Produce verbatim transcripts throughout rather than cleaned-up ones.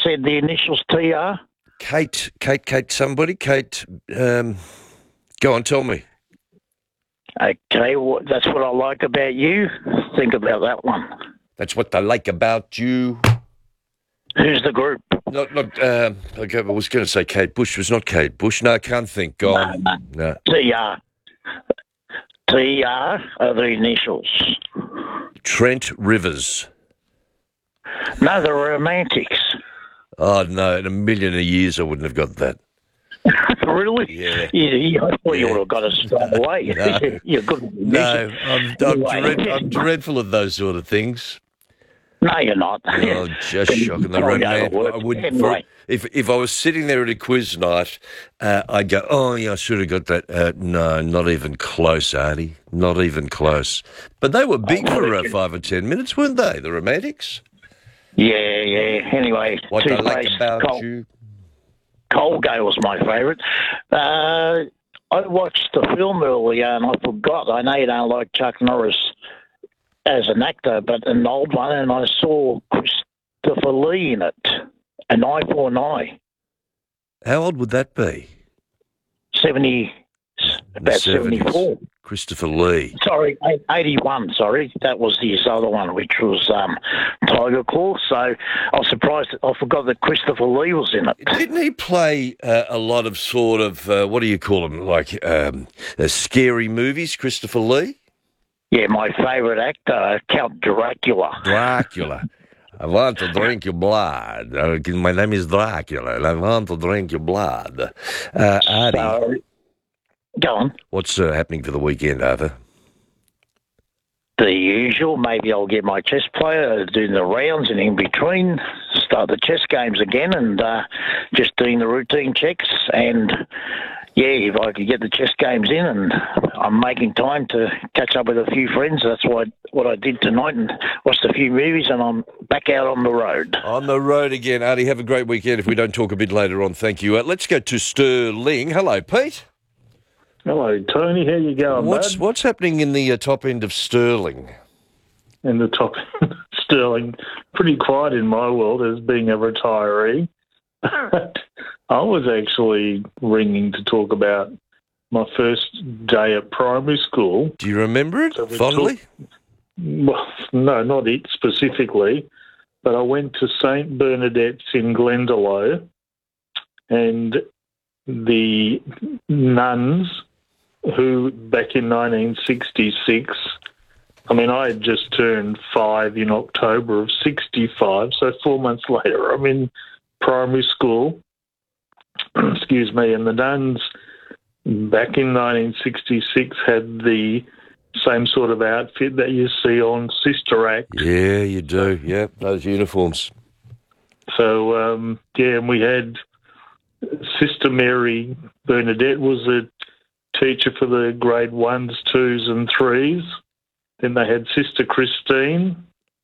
said the initials T R? Kate, Kate, Kate, somebody, Kate. Um, go on, tell me. Okay, well, that's what I like about you. Think about that one. That's what I like about you. Who's the group? Not, not. Um, okay, I was going to say Kate Bush. It was not Kate Bush. No, I can't think. Go on. No, No. T R. T R are the initials. Trent Rivers. No, the Romantics. Oh no! In a million of years, I wouldn't have got that. Really? Yeah. You, you, I thought Yeah. you would have got us straight away. No. You're good with No, music. I'm, I'm, Anyway. dread, I'm dreadful of those sort of things. No, you're not. Oh, just shocking. The Probably romantic. overworked. I would, Anyway. for, if if I was sitting there at a quiz night, uh, I'd go, "Oh, yeah, I should have got that." Uh, no, not even close, Artie. Not even close. But they were big for uh, five or ten minutes, weren't they? The Romantics. Yeah, yeah. Anyway, What I like toothpaste, about Col- you. Colgate was my favourite. Uh, I watched the film earlier and I forgot. I know you don't like Chuck Norris as an actor, but an old one, and I saw Christopher Lee in it. An Eye for an Eye. How old would that be? seventy, In the about seventies. seventy-four. Christopher Lee. Sorry, eighty-one, sorry. That was his other one, which was um, Tiger Claw. So I was surprised, I forgot that Christopher Lee was in it. Didn't he play uh, a lot of sort of, uh, what do you call them, like um, uh, scary movies, Christopher Lee? Yeah, my favourite actor, Count Dracula. Dracula. I want to drink your blood. Uh, my name is Dracula, and I want to drink your blood. Uh, Artie, So, go on. what's uh, happening for the weekend, Arthur? The usual. Maybe I'll get my chess player doing the rounds, and in between start the chess games again, and uh, just doing the routine checks. And yeah, if I could get the chess games in, and I'm making time to catch up with a few friends. That's what what I did tonight, and watched a few movies, and I'm back out on the road. On the road again, Artie. Have a great weekend. If we don't talk a bit later on, thank you. Uh, let's go to Sterling. Hello, Pete. Hello, Tony. How you going, What's bud? what's happening in the uh, top end of Sterling? In the top, Sterling, pretty quiet in my world as being a retiree. I was actually ringing to talk about my first day at primary school. Do you remember it So we fondly? Well, no, not it specifically, but I went to Saint Bernadette's in Glendalough, and the nuns who, back in nineteen sixty-six, I mean, I had just turned five in October of sixty-five, so four months later I'm in primary school, excuse me, and the nuns back in nineteen sixty-six had the same sort of outfit that you see on Sister Act. Yeah, you do. Yeah, those uniforms. So, um, yeah, and we had Sister Mary Bernadette was a teacher for the grade ones, twos and threes. Then they had Sister Christine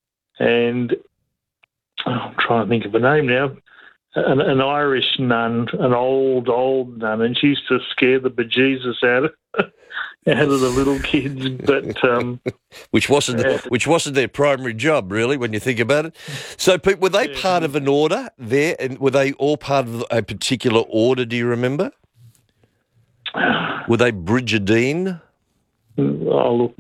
and oh, I'm trying to think of her name now, an, an Irish nun, an old, old nun, and she used to scare the bejesus out of out of the little kids, but um, which wasn't yeah. which wasn't their primary job, really, when you think about it. So, Pete, were they Yeah. part of an order there, and were they all part of a particular order? Do you remember? Were they Brigidine? Oh, look,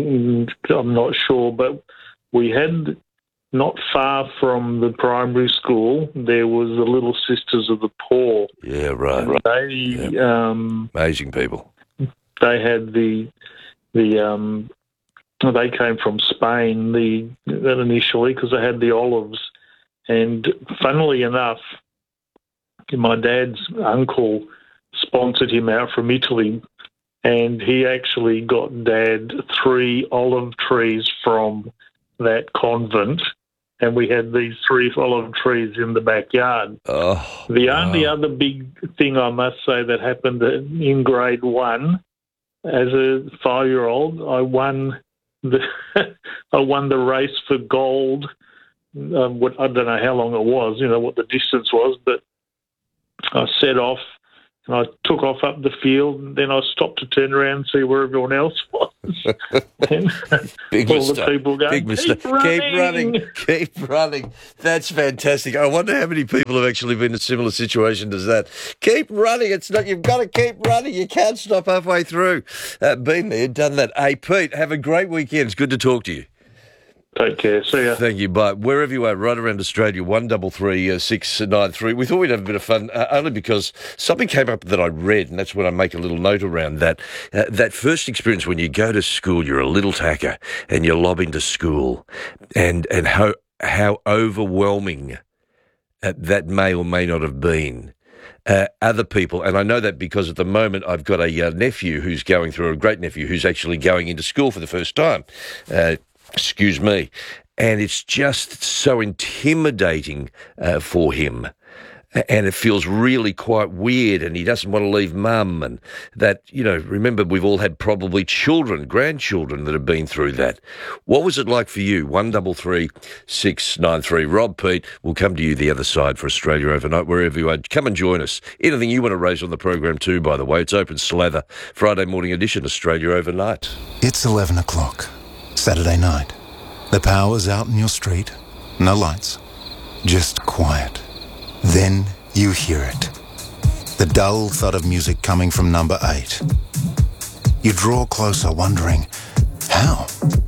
I'm not sure, but we had not far from the primary school, there was the Little Sisters of the Poor. Yeah, right. They Yeah. um, Amazing people. they had the the um, they came from Spain the initially because they had the olives, and funnily enough, my dad's uncle sponsored him out from Italy, and he actually got Dad three olive trees from that convent, and we had these three olive trees in the backyard. Oh, The wow. only other big thing I must say that happened in grade one, as a five-year-old, I won the I won the race for gold. Um, what I don't know how long it was, you know what the distance was, but I set off And I took off up the field, and then I stopped to turn around and see where everyone else was. And Big all mistake. the people going, Big mistake. keep running. Keep running. Keep running. That's fantastic. I wonder how many people have actually been in a similar situation as that. Keep running. It's not. You've got to keep running. You can't stop halfway through. Uh, been there, done that. Hey, Pete, have a great weekend. It's good to talk to you. Take care. See ya. Thank you. Bye. Wherever you are, right around Australia, one double three uh, six nine three. We thought we'd have a bit of fun, uh, only because something came up that I read, and that's when I make a little note around that. Uh, that first experience when you go to school, you're a little tacker, and you're lobbing to school, and and how how overwhelming uh, that may or may not have been. Uh, other people, and I know that because at the moment I've got a uh, nephew who's going through, a great nephew who's actually going into school for the first time. Uh, Excuse me. And it's just so intimidating uh, for him. And it feels really quite weird, and he doesn't want to leave mum. And that, you know, remember, we've all had probably children, grandchildren that have been through that. What was it like for you? one double three six nine three. Rob, Pete, we'll come to you the other side for Australia Overnight, wherever you are. Come and join us. Anything you want to raise on the program too, by the way. It's Open Slather, Friday morning edition, Australia Overnight. It's eleven o'clock. Saturday night. The power's out in your street. No lights. Just quiet. Then you hear it. The dull thud of music coming from number eight. You draw closer, wondering, how?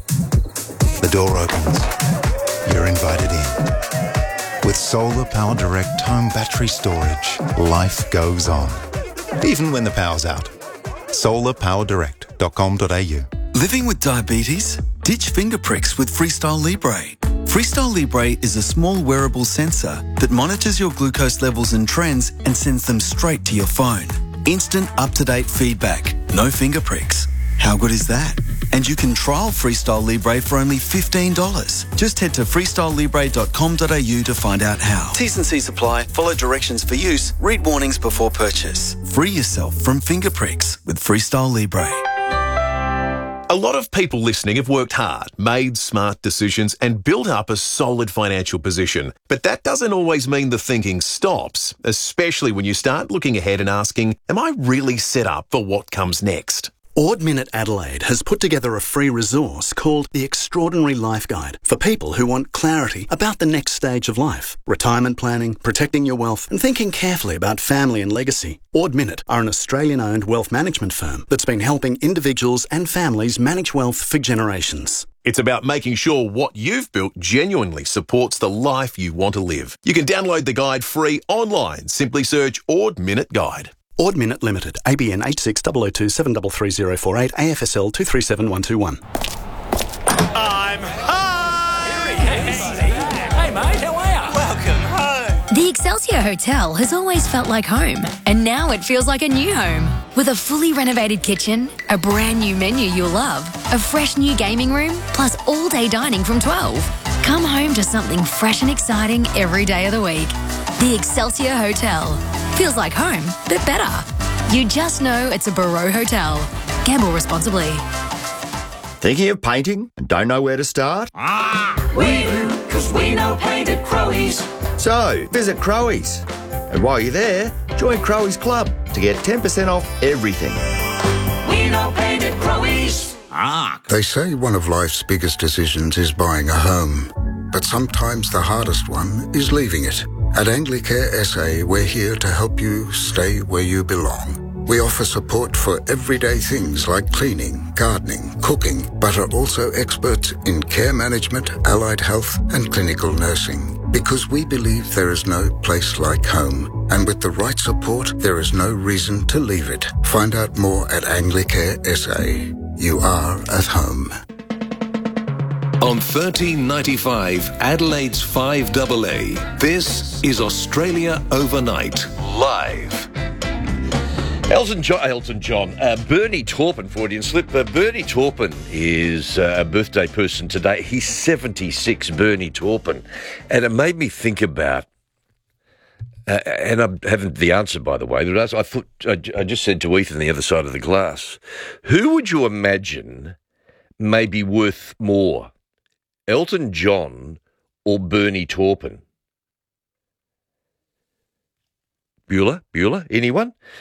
The door opens. You're invited in. With Solar Power Direct home battery storage, life goes on. Even when the power's out. solar power direct dot com dot a u. Living with diabetes? Ditch finger pricks with Freestyle Libre. Freestyle Libre is a small wearable sensor that monitors your glucose levels and trends and sends them straight to your phone. Instant up-to-date feedback. No finger pricks. How good is that? And you can trial Freestyle Libre for only fifteen dollars. Just head to freestyle libre dot com dot a u to find out how. T's and C's apply. Follow directions for use. Read warnings before purchase. Free yourself from finger pricks with Freestyle Libre. A lot of people listening have worked hard, made smart decisions and built up a solid financial position. But that doesn't always mean the thinking stops, especially when you start looking ahead and asking, am I really set up for what comes next? Ord Minnett Adelaide has put together a free resource called The Extraordinary Life Guide for people who want clarity about the next stage of life, retirement planning, protecting your wealth, and thinking carefully about family and legacy. Ord Minnett are an Australian-owned wealth management firm that's been helping individuals and families manage wealth for generations. It's about making sure what you've built genuinely supports the life you want to live. You can download the guide free online. Simply search Ord Minnett Guide. Ord Minnett Limited, A B N eight six zero zero two seven three three zero four eight, A F S L two three seven one two one. I'm home! Hey, mate, how are you? Welcome home. The Excelsior Hotel has always felt like home, and now it feels like a new home. With a fully renovated kitchen, a brand new menu you'll love, a fresh new gaming room, plus all-day dining from twelve. Come home to something fresh and exciting every day of the week. The Excelsior Hotel. Feels like home, but better. You just know it's a Barreau Hotel. Gamble responsibly. Thinking of painting and don't know where to start? Ah, we do, because we know paint at Crowies. So, visit Crowies. And while you're there, join Crowies Club to get ten percent off everything. We know paint at Crowies. Ah. They say one of life's biggest decisions is buying a home. But sometimes the hardest one is leaving it. At Anglicare S A, we're here to help you stay where you belong. We offer support for everyday things like cleaning, gardening, cooking, but are also experts in care management, allied health, and clinical nursing. Because we believe there is no place like home. And with the right support, there is no reason to leave it. Find out more at Anglicare S A. You are at home. On thirteen ninety-five, Adelaide's five A A, this is Australia Overnight, live. Elton John, Elton John, uh, Bernie Taupin, Freudian slip. Uh, Bernie Taupin is uh, a birthday person today. He's seventy-six, Bernie Taupin. And it made me think about, uh, and I haven't the answer, by the way, but I thought, I, I just said to Ethan the other side of the glass, who would you imagine may be worth more, Elton John or Bernie Taupin? Bueller? Bueller? Anyone?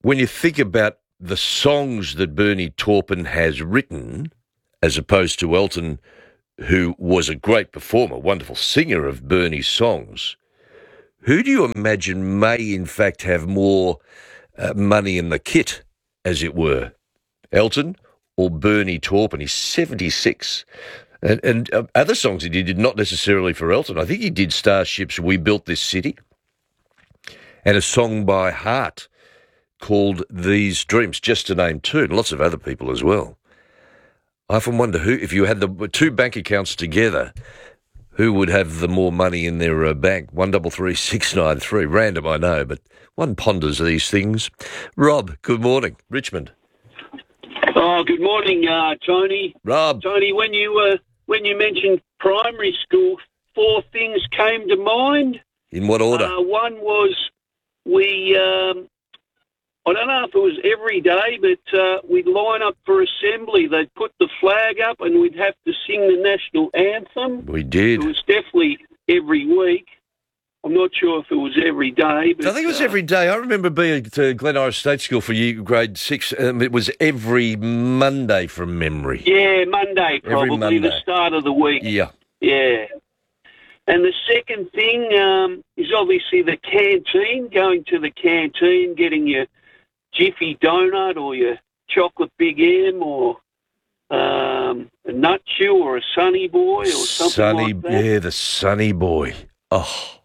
when you think about the songs that Bernie Taupin has written, as opposed to Elton, who was a great performer, wonderful singer of Bernie's songs, who do you imagine may in fact have more uh, money in the kit, as it were? Elton or Bernie Taupin? He's seventy-six. And, and uh, other songs he did, not necessarily for Elton. I think he did Starship's We Built This City and a song by Heart called These Dreams, just to name two, and lots of other people as well. I often wonder who, if you had the two bank accounts together, who would have the more money in their uh, bank? One double three six nine three. Random, I know, but one ponders these things. Rob, good morning, Richmond. Oh, good morning, uh, Tony. Rob, Tony, when you uh, when you mentioned primary school, four things came to mind. In what order? Uh, one was we. Um, I don't know if it was every day, but uh, we'd line up for assembly. They'd put the flag up and we'd have to sing the national anthem. We did. It was definitely every week. I'm not sure if it was every day. But, I think it was uh, every day. I remember being at Glen Iris State School for year, grade six. Um, it was every Monday from memory. Yeah, Monday probably, Every Monday. the start of the week. Yeah. Yeah. And the second thing um, is obviously the canteen, going to the canteen, getting your Jiffy donut or your chocolate Big M or um, a nut chew or a Sunny Boy or something Sunny, like that. yeah, the Sunny Boy. Oh.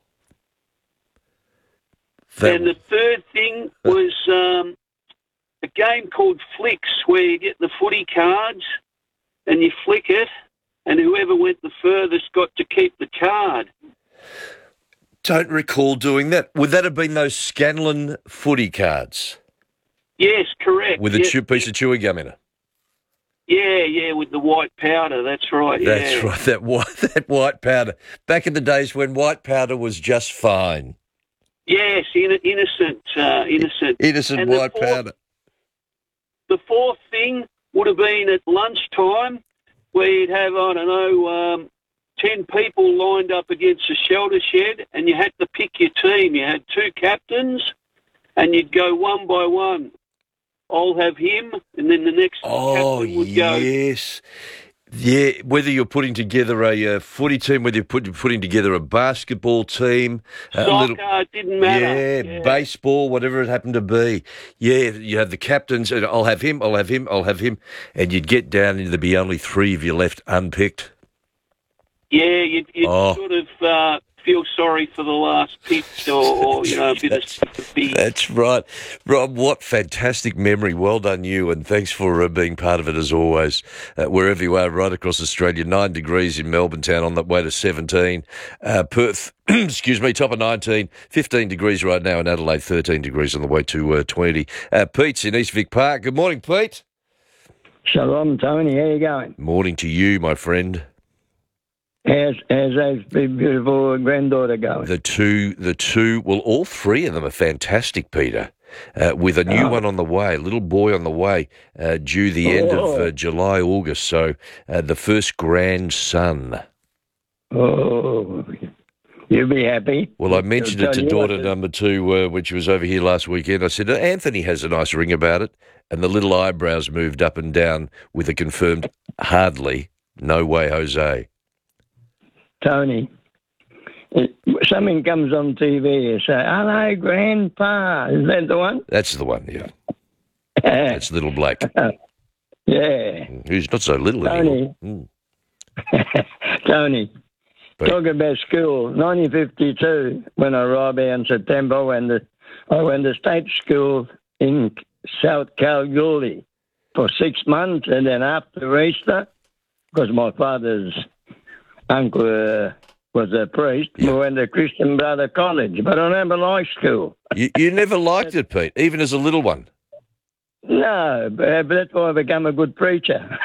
That- And the third thing was um, a game called Flicks, where you get the footy cards and you flick it, and whoever went the furthest got to keep the card. Don't recall doing that. Would that have been those Scanlon footy cards? Yes, correct. With a yeah, chew, piece of chewing gum in it? yeah, yeah, with the white powder. That's right. That's yeah. right, that white, that white powder. Back in the days when white powder was just fine. Yes, in, innocent, uh, innocent. Innocent And the white fourth- powder. The fourth thing would have been at lunchtime, where you'd have, I don't know, um, ten people lined up against a shelter shed, and you had to pick your team. You had two captains, and you'd go one by one. I'll have him, and then the next Oh, captain would go. yes. Yeah, whether you're putting together a uh, footy team, whether you're put, putting together a basketball team, a Soccer, little, it didn't matter. yeah, Yeah. baseball, whatever it happened to be. Yeah, you have the captains, and I'll have him, I'll have him, I'll have him, and you'd get down and there'd be only three of you left unpicked. Yeah, you'd, you'd Oh. sort of uh, feel sorry for the last pitch or, or you know, a bit of sympathy. That's right. Rob, what fantastic memory. Well done you, and thanks for uh, being part of it as always. Uh, wherever you are, right across Australia, nine degrees in Melbourne town on the way to seventeen. Uh, Perth, excuse me, top of nineteen, fifteen degrees right now in Adelaide, thirteen degrees on the way to uh, twenty. Uh, Pete's in East Vic Park. Good morning, Pete. Shalom, Tony. How you going? Morning to you, my friend. How's, how's those beautiful granddaughter going? The two, the two, well, all three of them are fantastic, Peter. Uh, with a new Oh. one on the way, a little boy on the way, uh, due the end of Oh. uh, July, August. So uh, the first grandson. Oh, you'll be happy. Well, I mentioned I'll it to tell you daughter what, number two uh, when she was over here last weekend. I said, Anthony has a nice ring about it. And the little eyebrows moved up and down with a confirmed hardly, no way, Jose. Tony, it, something comes on T V and say, hello, Grandpa. Is that the one? That's the one, yeah. That's little Blake. Yeah. Who's not so little Tony. anymore. Mm. Tony, But- talk about school. nineteen fifty-two, when I arrived here in September, I went to, I went to state school in South Kalgoorlie for six months, and then after Easter, because my father's uncle uh, was a priest, we went to Christian Brother College, but I never liked school. You, you never liked it, Pete, even as a little one. No, but that's why I became a good preacher.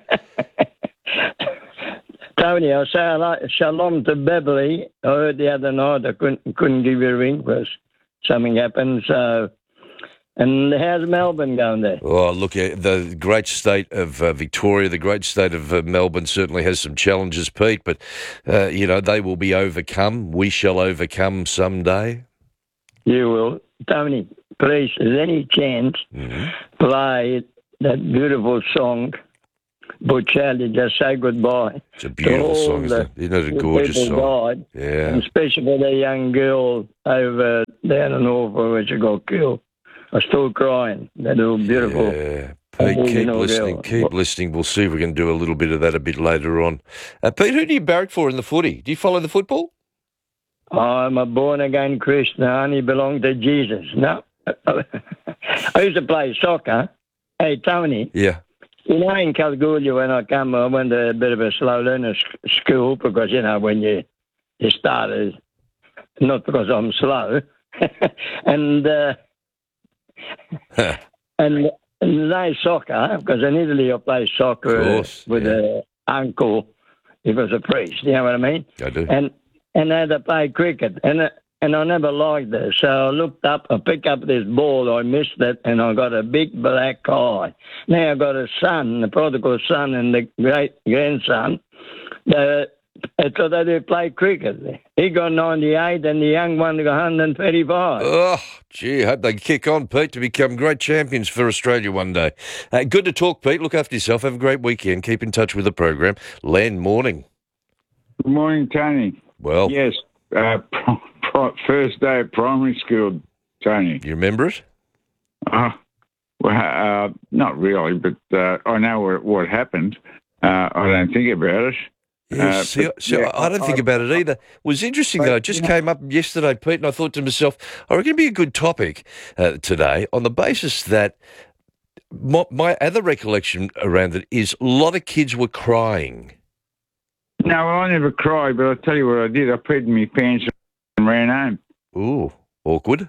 Tony, I say hello- shalom to Beverly. I heard the other night I couldn't, couldn't give you a ring because something happened. So, and how's Melbourne going there? Oh, look, uh, the great state of uh, Victoria, the great state of uh, Melbourne certainly has some challenges, Pete, but, uh, you know, they will be overcome. We shall overcome someday. You will. Tony, please, is there any chance Mm-hmm. play that beautiful song, Bocelli, Just Say Goodbye? It's a beautiful to all song, isn't it? the- Isn't it a the gorgeous people song? Died, Yeah. and especially for the young girl over down in Norfolk where she got killed. I'm still crying. That little beautiful. Yeah. Pete, keep original listening. girl. Keep listening. We'll see if we can do a little bit of that a bit later on. Uh, Pete, who do you barrack for in the footy? Do you follow the football? I'm a born-again Christian. I only belong to Jesus. No. I used to play soccer. Hey, Tony. Yeah. You know, in Kalgoorlie, when I come, I went to a bit of a slow learner s- school because, you know, when you, you started, not because I'm slow, and, uh, and, and they soccer, because in Italy I played soccer Of course, with an uncle. He was a priest, you know what I mean? I do. And and I had to play cricket, and uh, and I never liked it. So I looked up, I picked up this ball, I missed it, and I got a big black eye. Now I got a son, the prodigal son, and the great grandson. The, I thought they did play cricket. He got ninety-eight, and the young one got one hundred thirty-five. Oh, gee, I hope they kick on, Pete, to become great champions for Australia one day. Uh, good to talk, Pete. Look after yourself. Have a great weekend. Keep in touch with the program. Len, morning. Good morning, Tony. Well, yes, uh, pro- pro- first day at primary school, Tony. You remember it? Uh, well, uh, not really, but uh, I know what, what happened. Uh, I don't think about it. Yeah, Uh, see, but, see, yeah, I don't think I- about it either. It was interesting, though. It just you know- came up yesterday, Pete, and I thought to myself, I reckon it'd be a good topic uh, today on the basis that my, my other recollection around it is a lot of kids were crying. No, I never cried, but I'll tell you what I did. I peed in my pants and ran home. Ooh, awkward.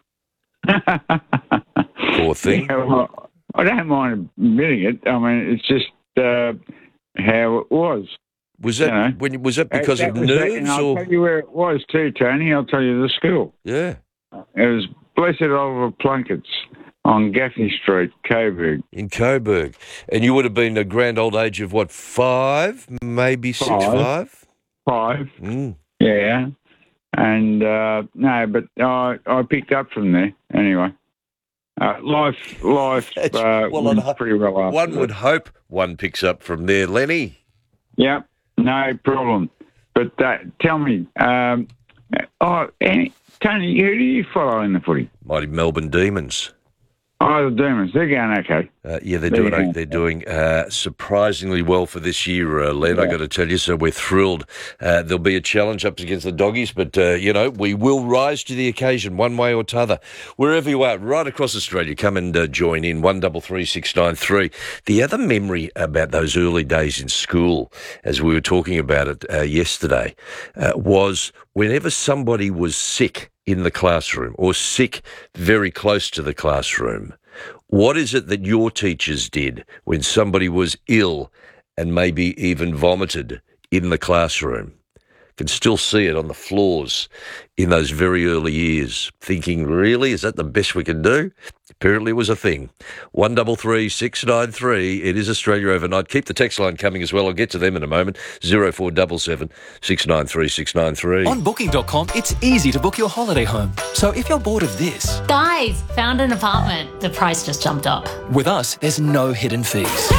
Poor thing. Yeah, well, I don't mind admitting it. I mean, it's just uh, how it was. Was that You know. when? Was that because That of was it, nerves and I'll or? tell you where it was too, Tony. I'll tell you the school. Yeah, It was Blessed Oliver Plunkett's on Gaffney Street, Coburg. in Coburg, and you would have been a grand old age of what, five, maybe six, Five. five. Five. Mm. Yeah. And, uh, no, but I I picked up from there anyway. Uh, life life uh, well, went I'd ho- pretty well after One that. would hope one picks up from there, Lenny. Yeah, no problem. But uh, tell me, um, oh, any, Tony, who do you follow in the footy? Mighty Melbourne Demons. Oh, the Demons. They're going okay. Uh, yeah, they're There doing you go. they're doing uh, surprisingly well for this year, uh, Len. I got to tell you, so we're thrilled. Uh, there'll be a challenge up against the Doggies, but uh, you know we will rise to the occasion one way or t'other. Wherever you are, right across Australia, come and uh, join in one double three six nine three. The other memory about those early days in school, as we were talking about it uh, yesterday, uh, was whenever somebody was sick in the classroom or sick very close to the classroom. What is it that your teachers did when somebody was ill and maybe even vomited in the classroom? Can still see it on the floors in those very early years, thinking, really, is that the best we can do? Apparently it was a thing. one double three six nine three. It is Australia Overnight. Keep the text line coming as well. I'll get to them in a moment. zero four seven seven six nine three six nine three. On booking dot com, it's easy to book your holiday home. So if you're bored of this, Guys, found an apartment. The price just jumped up. with us, there's no hidden fees.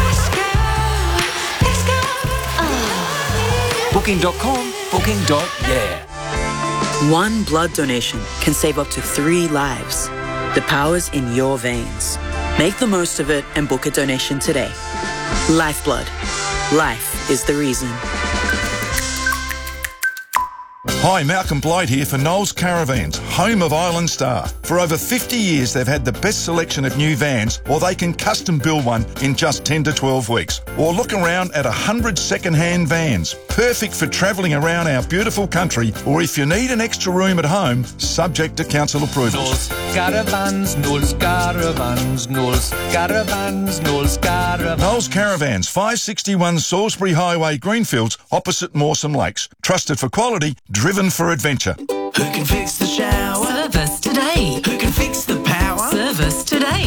booking dot com, booking. Yeah. One blood donation can save up to three lives. The power's in your veins. Make the most of it and book a donation today. Lifeblood. Life is the reason. Hi, Malcolm Blight here for Knowles Caravans, home of Island Star. For over fifty years, they've had the best selection of new vans, or they can custom build one in just ten to twelve weeks. Or look around at one hundred second-hand vans, perfect for travelling around our beautiful country, or if you need an extra room at home, subject to council approvals. Caravans, Knowles Caravans, Knowles Caravans, Knowles Caravans. Knowles Caravans, five sixty-one Salisbury Highway, Greenfields, opposite Mawson Lakes. Trusted for quality, driven for adventure. Who can fix the shower? Service today. Who can fix the power? Service today. Without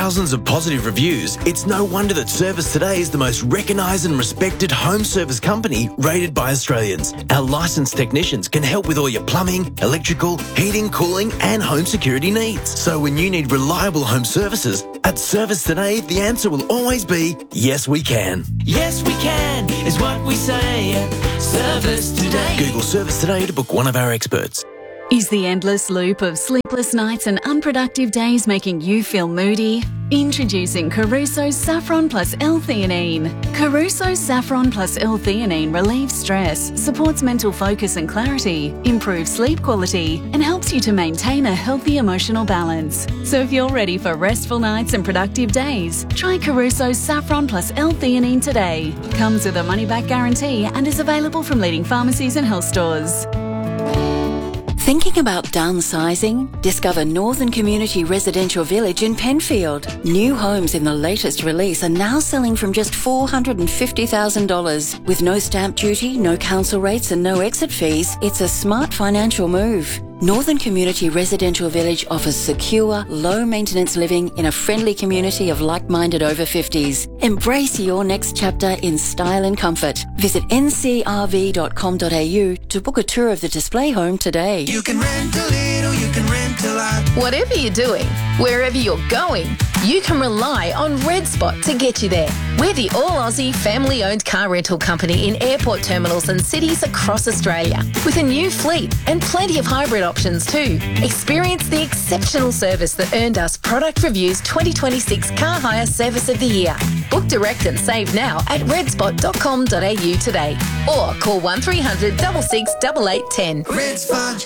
thousands of positive reviews, it's no wonder that Service Today is the most recognised and respected home service company rated by Australians. Our licensed technicians can help with all your plumbing, electrical, heating, cooling and home security needs. So when you need reliable home services, at Service Today, the answer will always be, yes, we can. Yes, we can, is what we say. Service Today. Google Service Today to book one of our experts. Is the endless loop of sleepless nights and unproductive days making you feel moody? Introducing Caruso's Saffron Plus L-Theanine. Caruso's Saffron Plus L-Theanine relieves stress, supports mental focus and clarity, improves sleep quality, and helps you to maintain a healthy emotional balance. So if you're ready for restful nights and productive days, try Caruso's Saffron Plus L-Theanine today. Comes with a money-back guarantee and is available from leading pharmacies and health stores. Thinking about downsizing? Discover Northern Community Residential Village in Penfield. New homes in the latest release are now selling from just four hundred fifty thousand dollars. With no stamp duty, no council rates and no exit fees, it's a smart financial move. Northern Community Residential Village offers secure, low-maintenance living in a friendly community of like-minded over fifties. Embrace your next chapter in style and comfort. Visit n c r v dot com dot a u to book a tour of the display home today. You can rent a little, you can rent a lot. Whatever you're doing, wherever you're going, you can rely on Red Spot to get you there. We're the all-Aussie family-owned car rental company in airport terminals and cities across Australia, with a new fleet and plenty of hybrid options too. Experience the exceptional service that earned us Product Review's twenty twenty-six Car Hire Service of the Year. Book direct and save now at red spot dot com dot a u today, or call one three hundred, six six, eight eight one zero. Red Spot.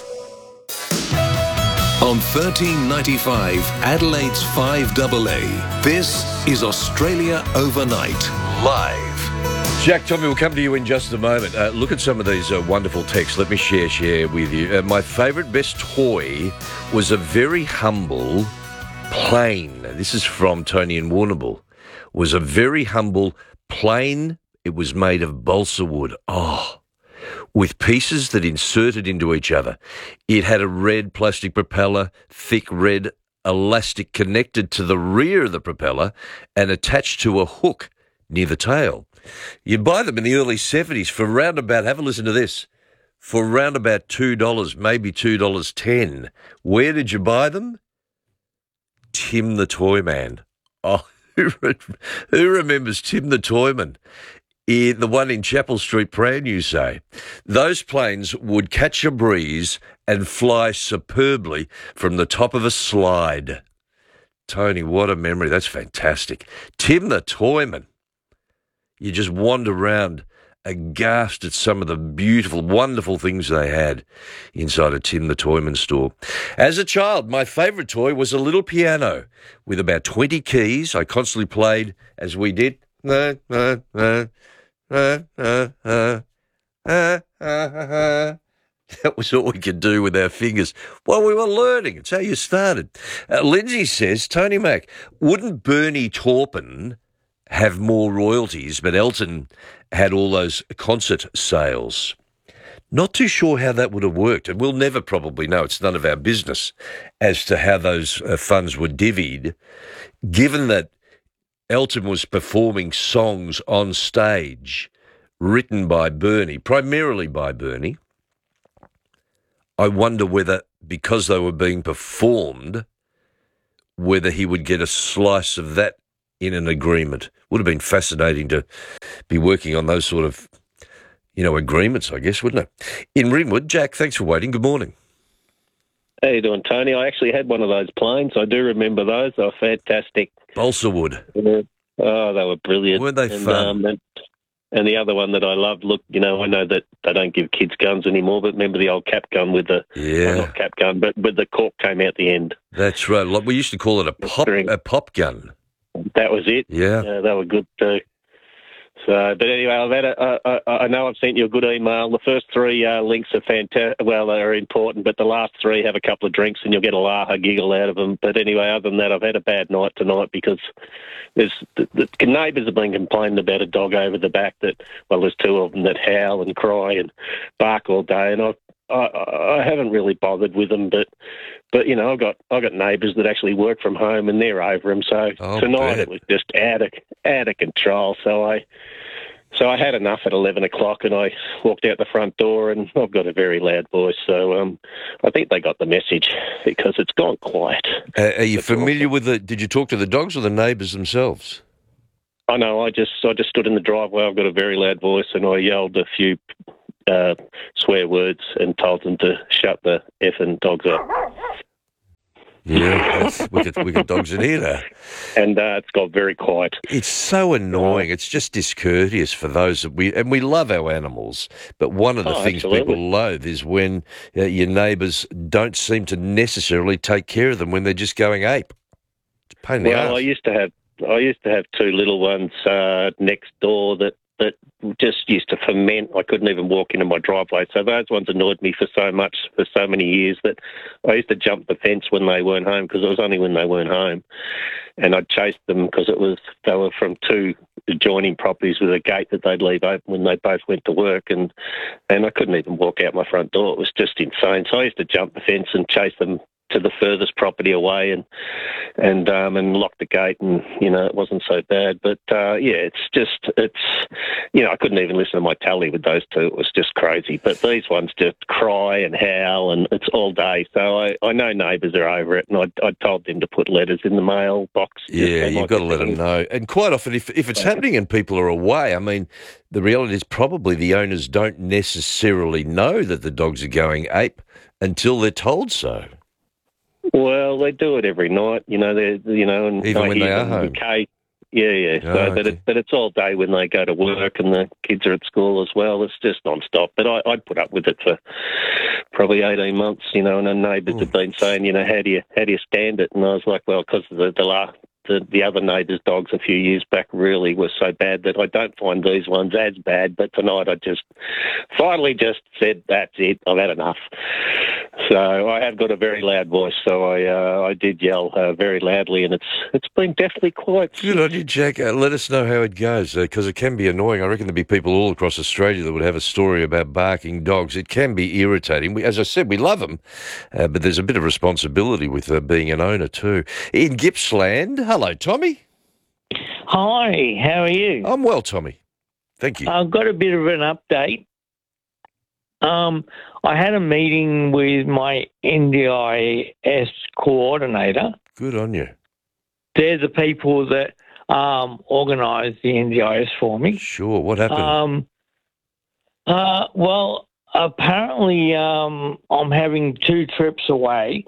On thirteen ninety-five, Adelaide's five A A, this is Australia Overnight, live. Jack, Tommy, we'll come to you in just a moment. Uh, look at some of these uh, wonderful texts. Let me share, share with you. Uh, my favourite best toy was a very humble plane. This is from Tony in Warrnambool. Was a very humble plane. It was made of balsa wood. Oh, with pieces that inserted into each other. It had a red plastic propeller, thick red elastic connected to the rear of the propeller and attached to a hook near the tail. You'd buy them in the early seventies for round about, have a listen to this, for round about two dollars, maybe two dollars ten. Where did you buy them? Tim the Toy Man. Oh, who, who remembers Tim the Toyman? In the one in Chapel Street, Prahran, you say. Those planes would catch a breeze and fly superbly from the top of a slide. Tony, what a memory. That's fantastic. Tim the Toyman. You just wander around aghast at some of the beautiful, wonderful things they had inside a Tim the Toyman store. As a child, my favourite toy was a little piano with about twenty keys. I constantly played, as we did, uh, uh, uh, uh, uh, uh, uh, uh. That was all we could do with our fingers while we were learning. It's how you started. Uh, Lindsay says, Tony Mac, wouldn't Bernie Taupin have more royalties, but Elton had all those concert sales? Not too sure how that would have worked, and we'll never probably know. It's none of our business as to how those uh, funds were divvied, given that Elton was performing songs on stage written by Bernie, primarily by Bernie. I wonder whether, because they were being performed, whether he would get a slice of that in an agreement. Would have been fascinating to be working on those sort of, you know, agreements, I guess, wouldn't it? In Ringwood, Jack, thanks for waiting. Good morning. How you doing, Tony? I actually had one of those planes. I do remember those. They were fantastic. Balsa wood. Yeah. Oh, they were brilliant. Weren't they and, fun? Um, and, and the other one that I loved, look, you know, I know that they don't give kids guns anymore, but remember the old cap gun with the, yeah. well, not cap gun, but with the cork came out the end. That's right. Like we used to call it a pop, a pop gun. That was it. Yeah. Uh, they were good too. So, but anyway, I've had a, uh, I know I've sent you a good email. The first three uh, links are fantastic. Well, they're important, but the last three have a couple of drinks and you'll get a laugh, a giggle out of them. But anyway, other than that, I've had a bad night tonight because there's the, the neighbours have been complaining about a dog over the back that, well, there's two of them that howl and cry and bark all day. And I I, I haven't really bothered with them, but but you know, I've got I've got neighbours that actually work from home, and they're over them. So Oh, tonight bet. it was just out of out of control. So I so I had enough at eleven o'clock, and I walked out the front door, and I've got a very loud voice. So um, I think they got the message because it's gone quiet. Uh, are you familiar with the? Did you talk to the dogs or the neighbours themselves? I know. I just I just stood in the driveway. I've got a very loud voice, and I yelled a few uh, swear words and told them to shut the effing dogs up. Yeah, that's wicked, wicked dogs in here now. And uh, it's got very quiet. It's so annoying. It's just discourteous for those that we and we love our animals. But one of the Oh, things absolutely. people loathe is when uh, your neighbours don't seem to necessarily take care of them when they're just going ape. It's a pain in the Well, I arse. used to have I used to have two little ones uh, next door that, that just used to ferment. I couldn't even walk into my driveway. So those ones annoyed me for so much, for so many years, that I used to jump the fence when they weren't home, because it was only when they weren't home. And I'd chase them because it was they were from two adjoining properties with a gate that they'd leave open when they both went to work, and and I couldn't even walk out my front door. It was just insane. So I used to jump the fence and chase them to the furthest property away, and and um, and lock the gate, and you know it wasn't so bad. But uh, yeah, it's just it's you know I couldn't even listen to my tally with those two. It was just crazy. But these ones just cry and howl, and it's all day. So I, I know neighbours are over it, and I I told them to put letters in the mail box. Yeah, you've got to let them know. And quite often, if if it's happening and people are away, I mean, the reality is probably the owners don't necessarily know that the dogs are going ape until they're told so. Well, they do it every night, you know. They, you know, and Even I when hear they are them home? okay. Yeah, yeah. So, Oh, but okay. it, but it's all day when they go to work and the kids are at school as well. It's just non-stop. But I, I'd put up with it for probably eighteen months, you know. And the neighbours have been saying, you know, how do you how do you stand it? And I was like, well, because the the last. The, the other neighbours' dogs a few years back really were so bad that I don't find these ones as bad. But tonight I just finally just said, that's it, I've had enough. So I have got a very loud voice, so I uh, I did yell uh, very loudly, and it's it's been definitely quiet. Good on you, Jack. Uh, let us know how it goes, because it can be annoying. I reckon there'd be people all across Australia that would have a story about barking dogs. It can be irritating. We, as I said, we love them, uh, but there's a bit of responsibility with uh, being an owner too. In Gippsland, hello, Tommy. Hi, how are you? I'm well, Tommy. Thank you. I've got a bit of an update. Um, I had a meeting with my N D I S coordinator. Good on you. They're the people that um, organised the N D I S for me. Sure. What happened? Um, uh, well, apparently um, I'm having two trips away.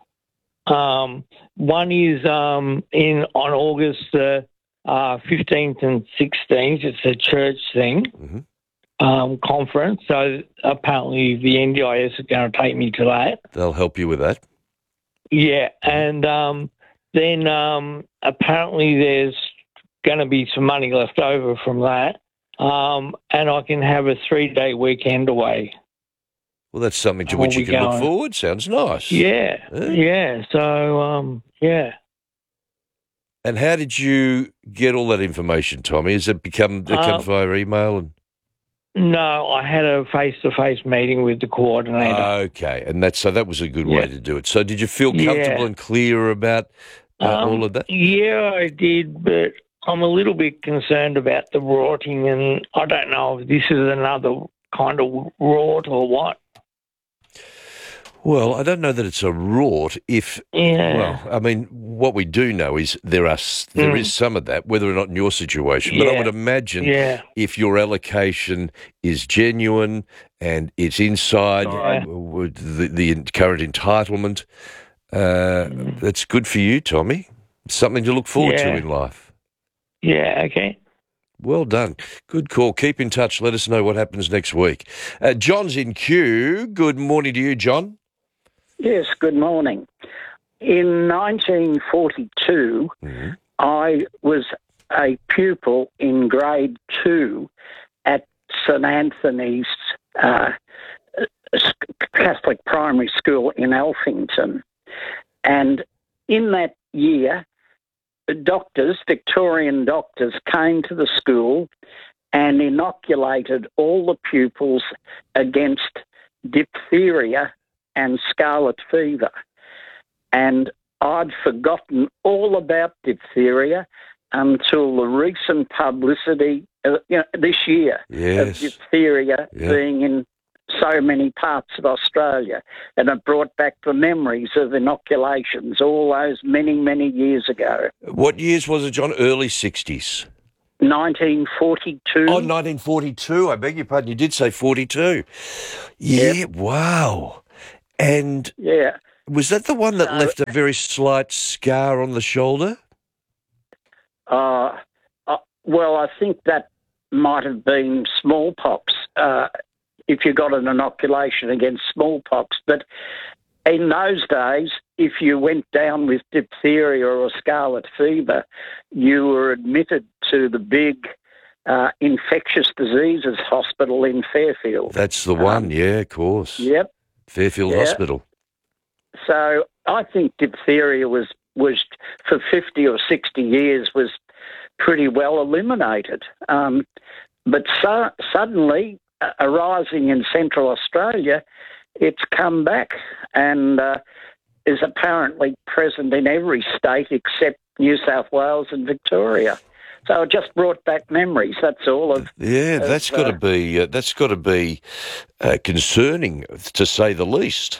Um, one is um, in on August uh, uh, fifteenth and sixteenth. It's a church thing. Mm-hmm. Um, conference, so apparently the N D I S is going to take me to that. They'll help you with that. Yeah, and um, then um, apparently there's going to be some money left over from that, um, and I can have a three-day weekend away. Well, that's something to I'll which you be can look going. forward. Sounds nice. Yeah, Yeah. yeah. So um, yeah. And how did you get all that information, Tommy? Has it become it Uh, comes via email? And No, I had a face-to-face meeting with the coordinator. okay, and that's so that was a good Yeah. way to do it. So, did you feel Yeah. comfortable and clear about uh, Um, all of that? Yeah, I did, but I'm a little bit concerned about the rorting, and I don't know if this is another kind of rort or what. Well, I don't know that it's a rort. If Yeah. well, I mean, what we do know is there are s- there Mm. is some of that, whether or not in your situation. But I Yeah. would imagine Yeah. if your allocation is genuine and it's inside Yeah. uh, with the, the current entitlement, uh, that's good for you, Tommy. Something to look forward Yeah. to in life. Yeah, okay. Well done. Good call. Keep in touch. Let us know what happens next week. Uh, John's in queue. Good morning to you, John. Yes, good morning. In nineteen forty-two, I was a pupil in grade two at St Anthony's uh, Catholic Primary School in Alphington. And in that year, the doctors, Victorian doctors, came to the school and inoculated all the pupils against diphtheria and scarlet fever. And I'd forgotten all about diphtheria until the recent publicity uh, you know, this year Yes. of diphtheria Yeah. being in so many parts of Australia. And it brought back the memories of inoculations all those many, many years ago. What years was it, John? Early sixties. nineteen forty-two. Oh, nineteen forty-two. I beg your pardon. You did say forty-two. Yeah, wow. And Yeah. was that the one that So- left a very slight scar on the shoulder? Uh, uh, well, I think that might have been smallpox, uh, if you got an inoculation against smallpox. But in those days, if you went down with diphtheria or scarlet fever, you were admitted to the big uh, infectious diseases hospital in Fairfield. That's the one, yeah, of course. Yep. Fairfield Yeah. Hospital. So I think diphtheria was, was for fifty or sixty years was pretty well eliminated. Um, but so, suddenly, uh, arising in Central Australia, it's come back and uh, is apparently present in every state except New South Wales and Victoria. So it just brought back memories. That's all of. Yeah, of, that's got to uh, be uh, that's got to be uh, concerning, to say the least.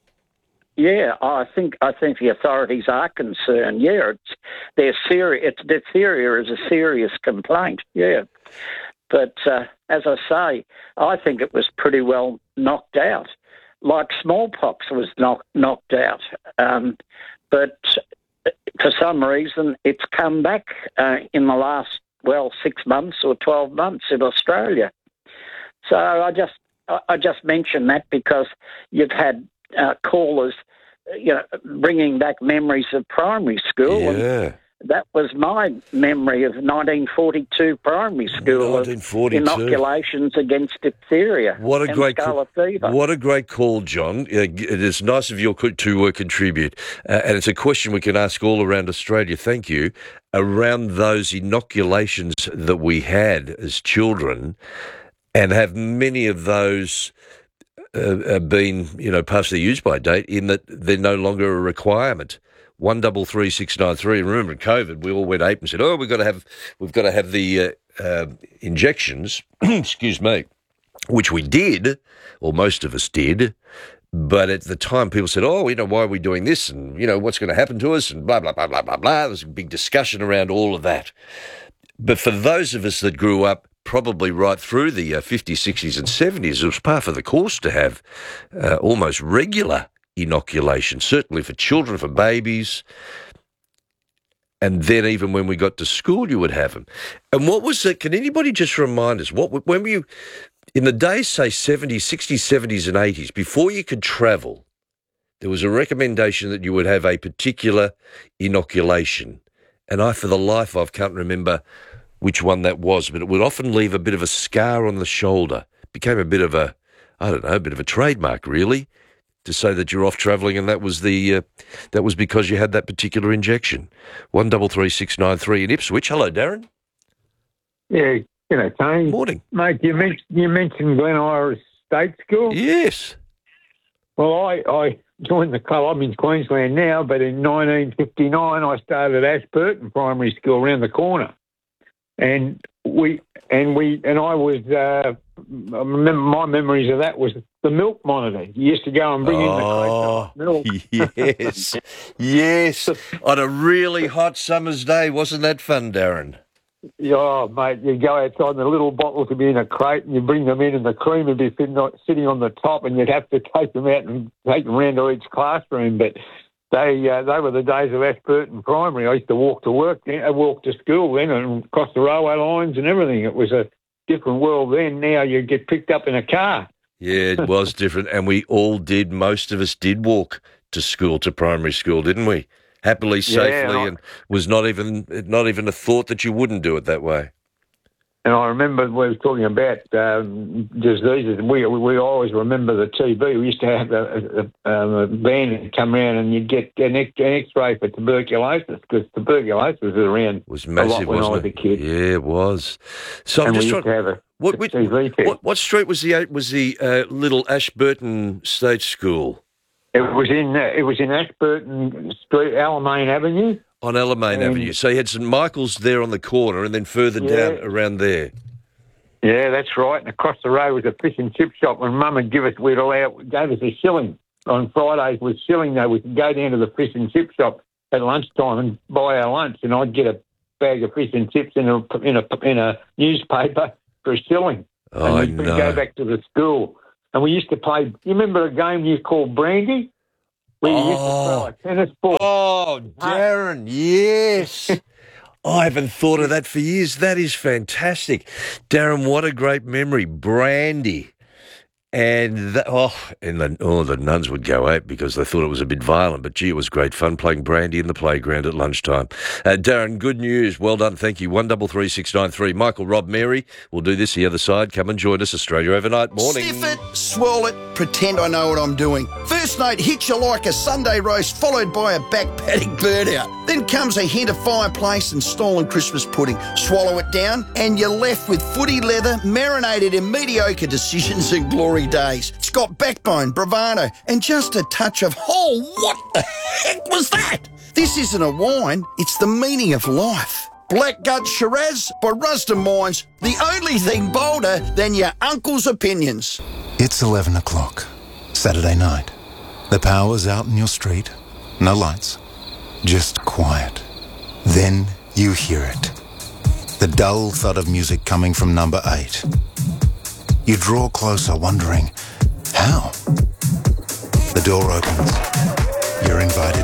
Yeah, I think I think the authorities are concerned. Yeah, it's they're serious. It's diphtheria is a serious complaint. Yeah, but uh, as I say, I think it was pretty well knocked out, like smallpox was knock, knocked out. Um, but for some reason, it's come back uh, in the last well six months or twelve months in Australia. So I just I I just mention that because you've had uh, callers, you know, bringing back memories of primary school. Yeah. And that was my memory of nineteen forty-two primary school. nineteen forty-two. Of inoculations against diphtheria. What a and great scarlet fever. What a great call, John. Uh, It is nice of you to uh, contribute. Uh, and it's a question we can ask all around Australia, thank you, around those inoculations that we had as children, and have many of those uh, uh, been, you know, past their use-by date in that they're no longer a requirement. One double three six nine three. And remember, in COVID, we all went ape and said, "Oh, we've got to have, we've got to have the uh, uh, injections." Excuse me, which we did, or most of us did. But at the time, people said, "Oh, you know, why are we doing this? And you know, what's going to happen to us?" And blah blah blah blah blah blah. There was a big discussion around all of that. But for those of us that grew up probably right through the uh, fifties, sixties, and seventies, it was part of the course to have uh, almost regular inoculation, certainly for children, for babies. And then even when we got to school, you would have them. And what was it? Can anybody just remind us, what when were you, in the days, say, seventies, sixties, seventies, and eighties, before you could travel, there was a recommendation that you would have a particular inoculation. And I, for the life of, can't remember which one that was, but it would often leave a bit of a scar on the shoulder. It became a bit of a, I don't know, a bit of a trademark, really, to say that you're off travelling, and that was the uh, that was because you had that particular injection. One double three six nine three in Ipswich. Hello, Darren. Yeah, you know, Tony. Morning, mate. You mentioned you mentioned Glen Iris State School. Yes. Well, I I joined the club. I'm in Queensland now, but in nineteen fifty-nine, I started Ashburton Primary School around the corner, and we and we and I was. Uh, I remember my memories of that was the milk monitor. You used to go and bring Oh, in the crate of milk. yes, yes. On a really hot summer's day, wasn't that fun, Darren? Yeah, oh, mate, you go outside and the little bottles would be in a crate and you bring them in and the cream would be sitting on, sitting on the top and you'd have to take them out and take them round to each classroom. But they uh, they were the days of Ashburton Primary. I used to walk to work, I walk to school then and across the railway lines and everything. It was a different world then. Now you get picked up in a car. Yeah, it was different. And we all did, most of us did walk to school, to primary school, didn't we? Happily, Yeah, safely, and I- and was not even not even a thought that you wouldn't do it that way. And I remember we were talking about um, diseases. We we always remember the T B. We used to have a, a, a van come around and you'd get an, X, an X-ray for tuberculosis because tuberculosis was around was massive, a lot when wasn't I was it? a kid. Yeah, it was. So I'm and just we used trying. to have a, what, a which, T V test. what what street was the was the uh, little Ashburton State School? It was in uh, it was in Ashburton Street, Alamein Avenue. On Alamein Avenue. So you had St Michael's there on the corner and then further Yeah. down around there. Yeah, that's right. And across the road was a fish and chip shop. When Mum would give us, we'd allow, gave us a shilling on Fridays with shilling. Though we could go down to the fish and chip shop at lunchtime and buy our lunch, and I'd get a bag of fish and chips in a in a in a newspaper for a shilling. Oh, and we'd no. go back to the school, and we used to play. You remember a game you called Brandy? Where you used to throw a tennis ball. Oh, Darren, yes. I haven't thought of that for years. That is fantastic. Darren, what a great memory. Brandy. And, that, oh, and the, oh, the nuns would go out because they thought it was a bit violent. But, gee, it was great fun playing brandy in the playground at lunchtime. Uh, Darren, good news. Well done. Thank you. one three three six nine three. Michael, Rob, Mary. We'll do this the other side. Come and join us. Australia Overnight Morning. Stiff it, swirl it, pretend I know what I'm doing. First note hits you like a Sunday roast, followed by a back paddock burnout. Then comes a hint of fireplace and stolen Christmas pudding. Swallow it down, and you're left with footy leather, marinated in mediocre decisions and glory days. It's got backbone, bravado, and just a touch of, oh, what the heck was that? This isn't a wine, it's the meaning of life. Blackgut Shiraz by Rusden Wines, the only thing bolder than your uncle's opinions. It's eleven o'clock, Saturday night. The power's out in your street, no lights, just quiet. Then you hear it. The dull thud of music coming from number eight. You draw closer, wondering, how? The door opens. You're invited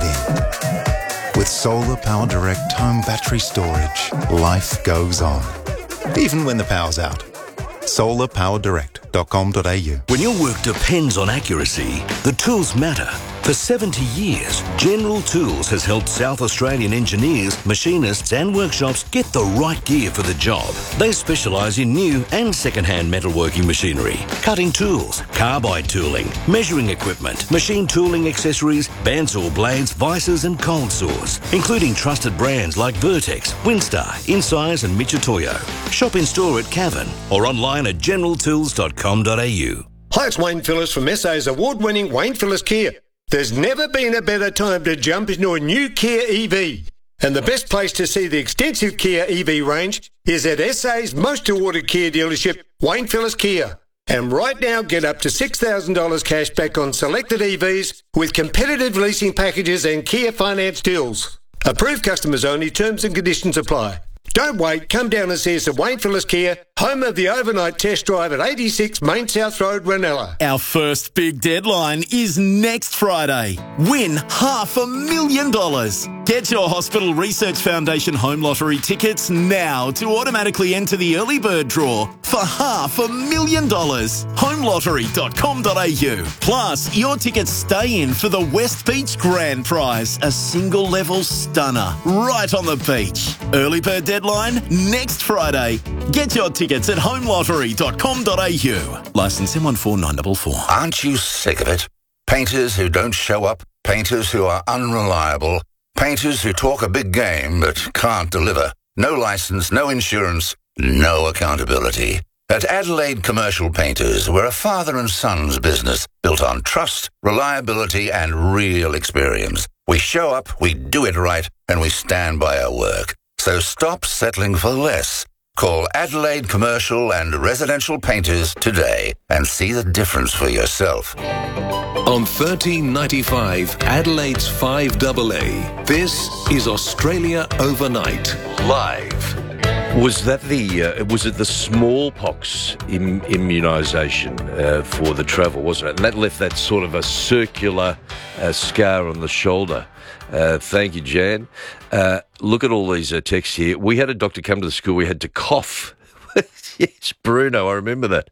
in. With Solar Power Direct home battery storage, life goes on. Even when the power's out. solar power direct dot com dot a u. When your work depends on accuracy, the tools matter. For seventy years, General Tools has helped South Australian engineers, machinists and workshops get the right gear for the job. They specialise in new and second-hand metalworking machinery, cutting tools, carbide tooling, measuring equipment, machine tooling accessories, bandsaw blades, vices and cold saws, including trusted brands like Vertex, Winstar, Incise and Michitoyo. Shop in store at Cavan or online at general tools dot com dot a u. Hi, it's Wayne Phillips from S A's award-winning Wayne Phillips Kia. There's never been a better time to jump into a new Kia E V. And the best place to see the extensive Kia E V range is at S A's most awarded Kia dealership, Wayne Phillips Kia. And right now, get up to six thousand dollars cash back on selected E Vs with competitive leasing packages and Kia finance deals. Approved customers only, terms and conditions apply. Don't wait, come down and see us at Wayne Phillips Kia, home of the overnight test drive at eighty-six Main South Road, Ranella. Our first big deadline is next Friday. Win half a million dollars. Get your Hospital Research Foundation Home Lottery tickets now to automatically enter the early bird draw for half a million dollars. home lottery dot com dot a u. Plus, your tickets stay in for the West Beach Grand Prize, a single level stunner right on the beach. Early bird deadline next Friday. Get your tickets at home lottery dot com dot a u. Licence M one four nine four four. Aren't you sick of it? Painters who don't show up, painters who are unreliable, painters who talk a big game but can't deliver. No license, no insurance, no accountability. At Adelaide Commercial Painters, we're a father and son's business built on trust, reliability and real experience. We show up, we do it right, and we stand by our work. So stop settling for less. Call Adelaide Commercial and Residential Painters today and see the difference for yourself. On thirteen ninety-five, Adelaide's five A A, this is Australia Overnight, live. Was that the, uh, was it the smallpox Im- immunisation uh, for the travel, wasn't it? And that left that sort of a circular uh, scar on the shoulder. Uh, thank you, Jan. Uh, look at all these uh, texts here. We had a doctor come to the school. We had to cough. Yes, Bruno, I remember that.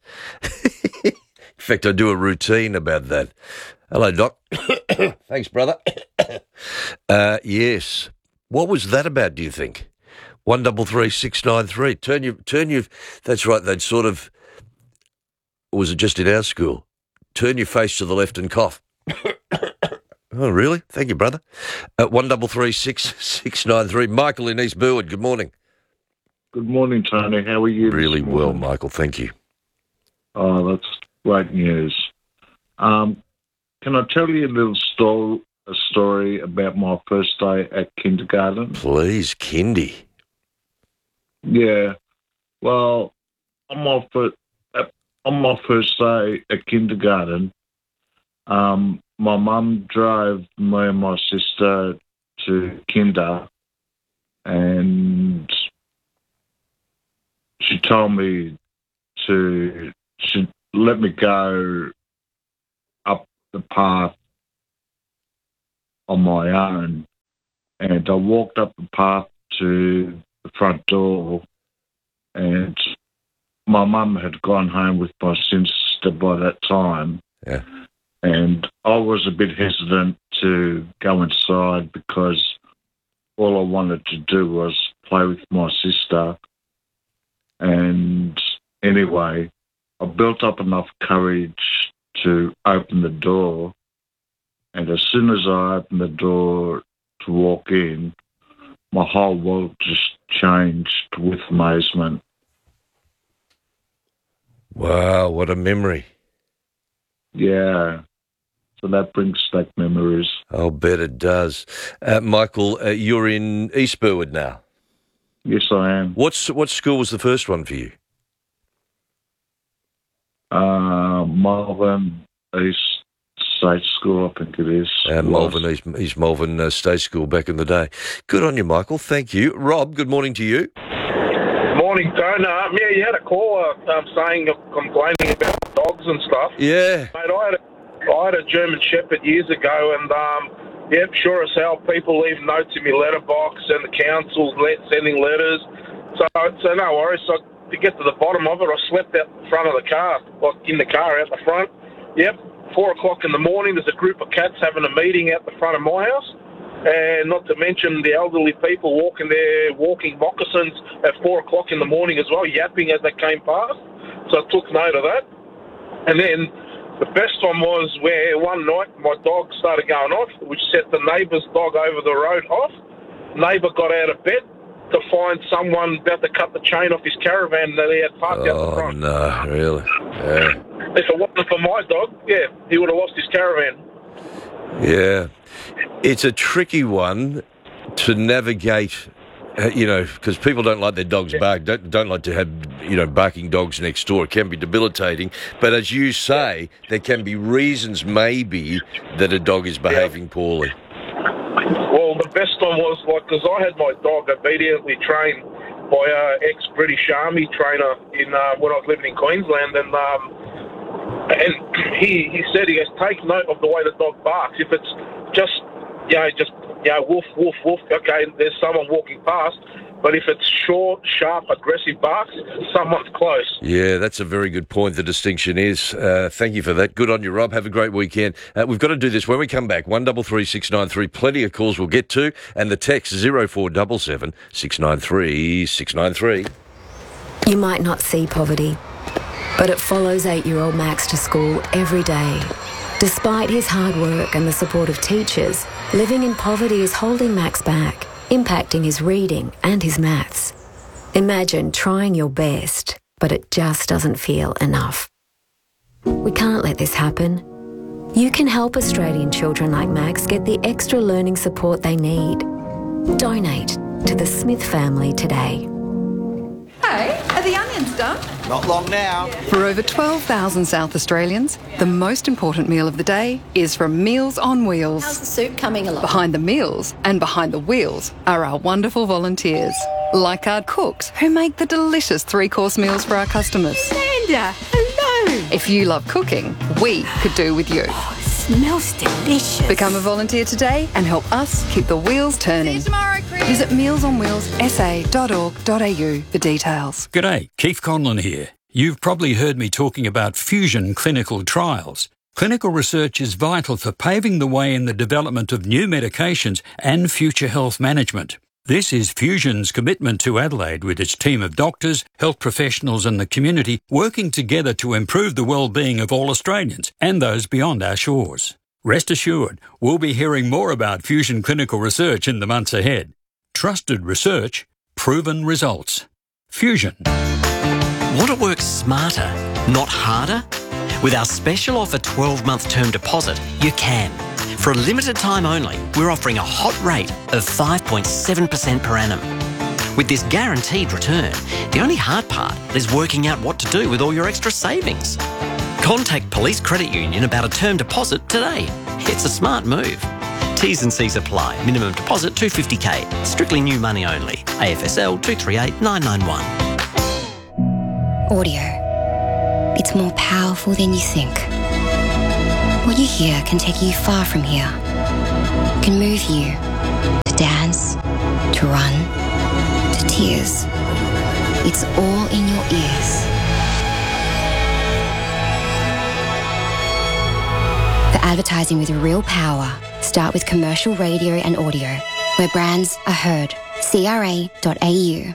In fact, I do a routine about that. Hello, Doc. Thanks, brother. uh, yes. What was that about, do you think? One double three six nine three. Turn your, turn your. That's right. They'd sort of. Or was it just in our school? Turn your face to the left and cough. Oh, really? Thank you, brother. Uh, one double three six six nine three. Michael in East Burwood. Good morning. Good morning, Tony. How are you? Really well, Michael. Thank you. Oh, that's great news. Um, can I tell you a little story, a story about my first day at kindergarten? Please, kindy. Yeah. Well, on my first, on my first day at kindergarten, um, my mum drove me and my sister to kinder, and she told me to she let me go up the path on my own, and I walked up the path to the front door, and my mum had gone home with my sister by that time. Yeah. And I was a bit hesitant to go inside because all I wanted to do was play with my sister. And anyway, I built up enough courage to open the door. And as soon as I opened the door to walk in, my whole world just changed with amazement. Wow, what a memory. Yeah. So that brings back memories. I'll bet it does. Uh, Michael, uh, you're in East Burwood now. Yes, I am. What's what school was the first one for you? Uh, Malvern East State School, I think it is. Uh, Malvern East, East Malvern uh, State School back in the day. Good on you, Michael. Thank you. Rob, good morning to you. Morning, Tone. Um, yeah, you had a caller um, saying, complaining about dogs and stuff. Yeah. Mate, I had a I had a German Shepherd years ago, and um, yep, sure as hell, people leave notes in my letterbox, and the council's let, sending letters. So, so no worries. So to get to the bottom of it, I slept out the front of the car, like in the car out the front. Yep, four o'clock in the morning. There's a group of cats having a meeting out the front of my house, and not to mention the elderly people walking their walking moccasins at four o'clock in the morning as well, yapping as they came past. So I took note of that, and then. The best one was where one night my dog started going off, which set the neighbour's dog over the road off. Neighbour got out of bed to find someone about to cut the chain off his caravan that he had parked oh, out the front. no, really? Yeah. If it wasn't for my dog, yeah, he would have lost his caravan. Yeah. It's a tricky one to navigate. Uh, you know, because people don't like their dogs bark, don't, don't like to have, you know, barking dogs next door. It can be debilitating. But as you say, there can be reasons maybe that a dog is behaving poorly. Well, the best one was, like, because I had my dog obediently trained by an ex-British Army trainer in uh, when I was living in Queensland, and um, and he, he said, he goes, take note of the way the dog barks. If it's just, you know, just... Yeah, woof, woof, woof. Okay, there's someone walking past. But if it's short, sharp, aggressive barks, someone's close. Yeah, that's a very good point. The distinction is. Uh, thank you for that. Good on you, Rob. Have a great weekend. Uh, we've got to do this when we come back. One double three six nine three. Plenty of calls we'll get to, and the text zero four seven seven six nine three six nine three. You might not see poverty, but it follows eight-year-old Max to school every day. Despite his hard work and the support of teachers, living in poverty is holding Max back, impacting his reading and his maths. Imagine trying your best, but it just doesn't feel enough. We can't let this happen. You can help Australian children like Max get the extra learning support they need. Donate to the Smith family today. Hey, are the onions done? Not long now. For over twelve thousand South Australians, the most important meal of the day is from Meals on Wheels. How's the soup coming along? Behind the meals and behind the wheels are our wonderful volunteers, like our cooks who make the delicious three-course meals for our customers. Linda, hello. If you love cooking, we could do with you. Oh, it smells delicious. Become a volunteer today and help us keep the wheels turning. See you tomorrow, Chris. Visit meals on wheels s a dot org dot a u for details. G'day, Keith Conlon here. You've probably heard me talking about fusion clinical trials. Clinical research is vital for paving the way in the development of new medications and future health management. This is Fusion's commitment to Adelaide with its team of doctors, health professionals and the community working together to improve the well-being of all Australians and those beyond our shores. Rest assured, we'll be hearing more about Fusion clinical research in the months ahead. Trusted research, proven results. Fusion. Want to work smarter, not harder? With our special offer twelve-month term deposit, you can. For a limited time only, we're offering a hot rate of five point seven percent per annum. With this guaranteed return, the only hard part is working out what to do with all your extra savings. Contact Police Credit Union about a term deposit today. It's a smart move. T's and C's apply. Minimum deposit two hundred fifty K. Strictly new money only. A F S L two three eight nine nine one. Audio. It's more powerful than you think. What you hear can take you far from here. It can move you to dance, to run, to tears. It's all in your ears. For advertising with real power, start with commercial radio and audio, where brands are heard. C R A dot A U.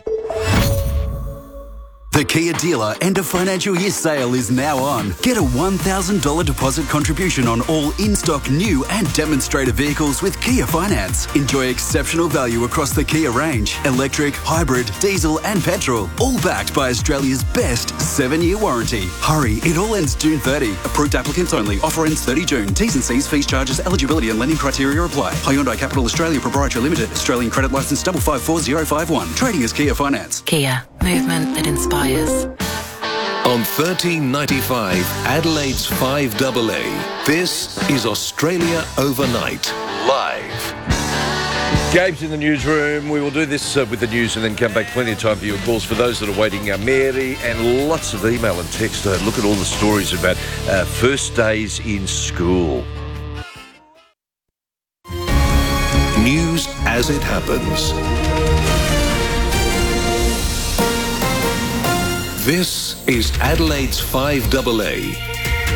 The Kia dealer end of financial year sale is now on. Get a one thousand dollars deposit contribution on all in-stock new and demonstrator vehicles with Kia Finance. Enjoy exceptional value across the Kia range. Electric, hybrid, diesel and petrol. All backed by Australia's best seven-year warranty. Hurry, it all ends June thirtieth. Approved applicants only. Offer ends thirtieth June. T's and C's, fees, charges, eligibility and lending criteria apply. Hyundai Capital Australia Proprietary Limited. Australian credit licence double five four zero five one. Trading as Kia Finance. Kia. Movement that inspires. On thirteen ninety-five, Adelaide's five A A, this is Australia Overnight, live. Gabe's in the newsroom. We will do this uh, with the news and then come back. Plenty of time for your calls. For those that are waiting, uh, Mary, and lots of email and text. Uh, look at all the stories about uh, first days in school. News as it happens. This is Adelaide's five A A.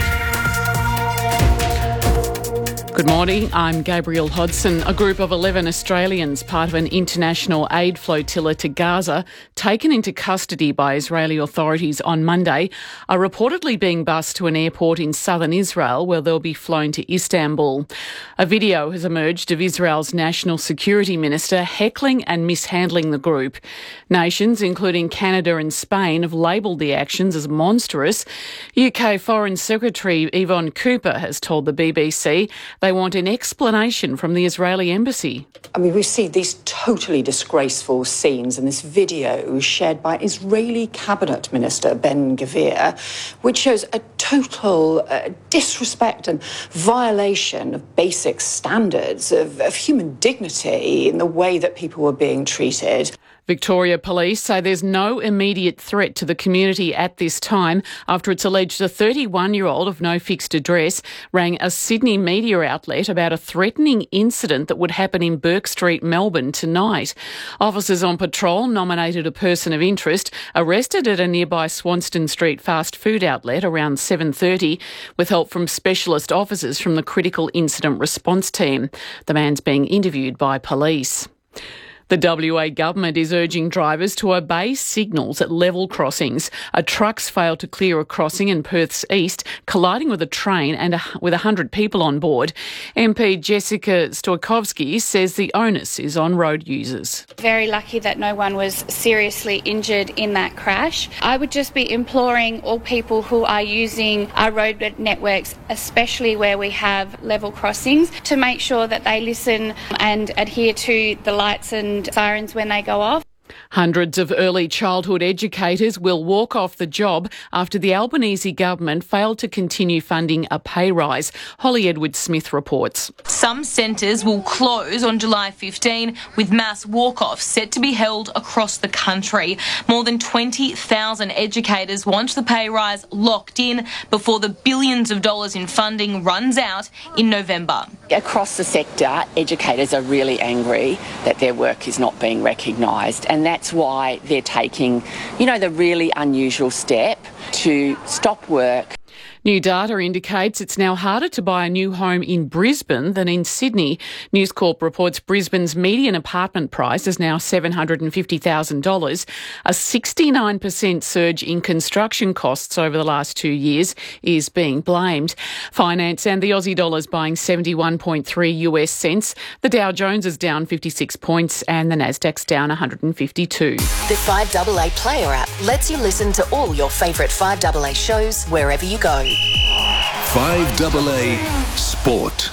Good morning, I'm Gabrielle Hodson. A group of eleven Australians, part of an international aid flotilla to Gaza, taken into custody by Israeli authorities on Monday, are reportedly being bused to an airport in southern Israel where they'll be flown to Istanbul. A video has emerged of Israel's National Security Minister heckling and mishandling the group. Nations, including Canada and Spain, have labelled the actions as monstrous. U K Foreign Secretary Yvonne Cooper has told the B B C they want an explanation from the Israeli embassy. I mean, we see these totally disgraceful scenes in this video shared by Israeli Cabinet Minister Ben-Gvir, which shows a total uh, disrespect and violation of basic standards of, of human dignity in the way that people were being treated. Victoria Police say there's no immediate threat to the community at this time after it's alleged a thirty-one-year-old of no fixed address rang a Sydney media outlet about a threatening incident that would happen in Burke Street, Melbourne tonight. Officers on patrol nominated a person of interest, arrested at a nearby Swanston Street fast food outlet around seven thirty with help from specialist officers from the Critical Incident Response Team. The man's being interviewed by police. The W A government is urging drivers to obey signals at level crossings. A truck's failed to clear a crossing in Perth's east, colliding with a train and a, with one hundred people on board. M P Jessica Stoikovsky says the onus is on road users. Very lucky that no one was seriously injured in that crash. I would just be imploring all people who are using our road networks, especially where we have level crossings, to make sure that they listen and adhere to the lights and sirens when they go off. Hundreds of early childhood educators will walk off the job after the Albanese government failed to continue funding a pay rise. Holly Edwards-Smith reports. Some centres will close on July fifteenth, with mass walk-offs set to be held across the country. More than twenty thousand educators want the pay rise locked in before the billions of dollars in funding runs out in November. Across the sector, educators are really angry that their work is not being recognised, and that's why they're taking, you know, the really unusual step to stop work. New data indicates it's now harder to buy a new home in Brisbane than in Sydney. News Corp reports Brisbane's median apartment price is now seven hundred fifty thousand dollars. A sixty-nine percent surge in construction costs over the last two years is being blamed. Finance and the Aussie dollar's buying seventy-one point three US cents. The Dow Jones is down fifty-six points and the Nasdaq's down one hundred fifty-two. The five A A Player app lets you listen to all your favourite five A A shows wherever you go. five A A Sport.